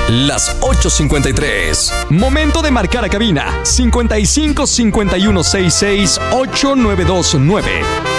las 8:53. Momento de marcar a cabina 55 51 66 8929.